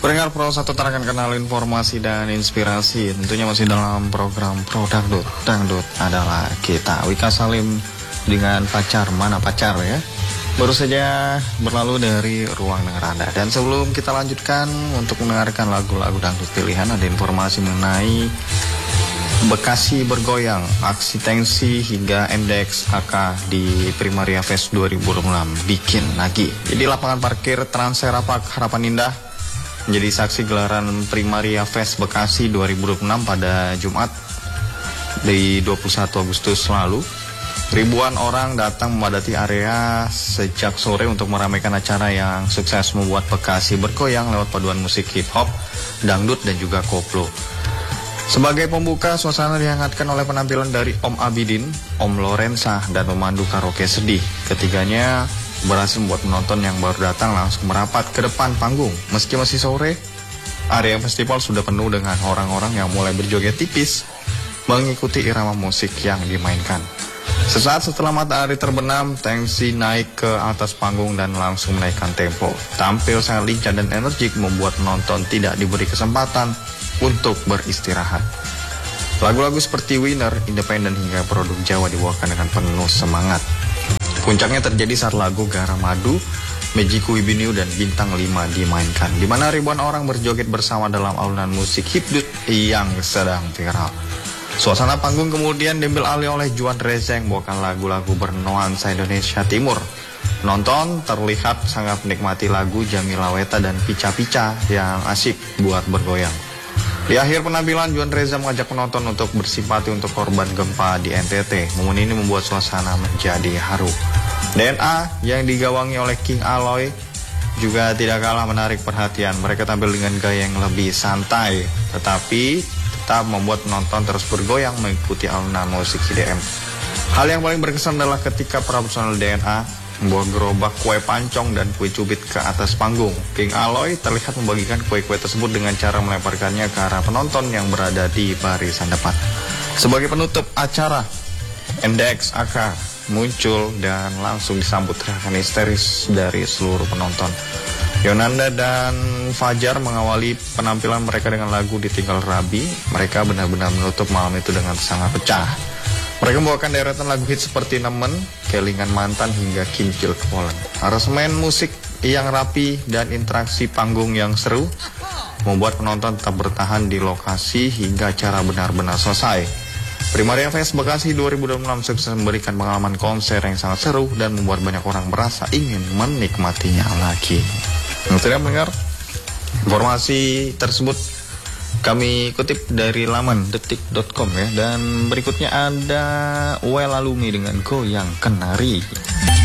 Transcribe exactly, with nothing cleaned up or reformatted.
Pendengar Pro satu akan kenal informasi dan inspirasi. Tentunya masih dalam program Pro Dangdut. Dangdut adalah kita. Wika Salim dengan pacar, mana pacar ya? Baru saja berlalu dari ruang dengar Anda. Dan sebelum kita lanjutkan untuk mendengarkan lagu-lagu dangdut pilihan, ada informasi mengenai Bekasi bergoyang, aksi tensi hingga indeks A K di Primaria Fest dua ribu dua puluh enam bikin lagi. Jadi lapangan parkir Transerapak Harapan Indah menjadi saksi gelaran Primaria Fest Bekasi dua ribu dua puluh enam pada Jumat di dua puluh satu Agustus lalu. Ribuan orang datang memadati area sejak sore untuk meramaikan acara yang sukses membuat Bekasi bergoyang lewat paduan musik hip hop, dangdut dan juga koplo. Sebagai pembuka, suasana dihangatkan oleh penampilan dari Om Abidin, Om Lorenza, dan pemandu karaoke sedih. Ketiganya berhasil membuat penonton yang baru datang langsung merapat ke depan panggung. Meski masih sore, area festival sudah penuh dengan orang-orang yang mulai berjoget tipis mengikuti irama musik yang dimainkan. Sesaat setelah matahari terbenam, tensi naik ke atas panggung dan langsung menaikkan tempo. Tampil sangat lincah dan energik membuat penonton tidak diberi kesempatan untuk beristirahat. Lagu-lagu seperti Winner, Independent hingga Produk Jawa dibawakan dengan penuh semangat. Puncaknya terjadi saat lagu Garam Madu, Mejiku Ibiniu dan Bintang lima dimainkan, di mana ribuan orang berjoget bersama dalam alunan musik hipdut yang sedang viral. Suasana panggung kemudian diambil alih oleh Juan Reza yang membawakan lagu-lagu bernuansa Indonesia Timur. Penonton terlihat sangat menikmati lagu Jamila Weta dan Pica Pica yang asik buat bergoyang. Di akhir penampilan, Juan Reza mengajak penonton untuk bersimpati untuk korban gempa di N T T. Momen ini membuat suasana menjadi haru. D N A yang digawangi oleh King Aloy juga tidak kalah menarik perhatian. Mereka tampil dengan gaya yang lebih santai, tetapi tetap membuat penonton terus bergoyang mengikuti alunan musik C D M. Hal yang paling berkesan adalah ketika para personel D N A membawa gerobak kue pancong dan kue cubit ke atas panggung. King Aloy terlihat membagikan kue-kue tersebut dengan cara melemparkannya ke arah penonton yang berada di barisan depan. Sebagai penutup acara, indeks A K muncul dan langsung disambut teriakan histeris dari seluruh penonton. Yonanda dan Fajar mengawali penampilan mereka dengan lagu Ditinggal Rabi. Mereka benar-benar menutup malam itu dengan sangat pecah. Mereka membawakan deretan lagu hits seperti Nemen, Kelingan Mantan hingga Kincil Kepolen. Aransemen musik yang rapi dan interaksi panggung yang seru membuat penonton tetap bertahan di lokasi hingga acara benar-benar selesai. Primaria Fest Bekasi dua ribu dua puluh enam sukses memberikan pengalaman konser yang sangat seru dan membuat banyak orang merasa ingin menikmatinya lagi. Nah, tidak mendengar informasi tersebut kami kutip dari laman detik dot com ya. Dan berikutnya ada Well Alumi dengan Goyang Kenari.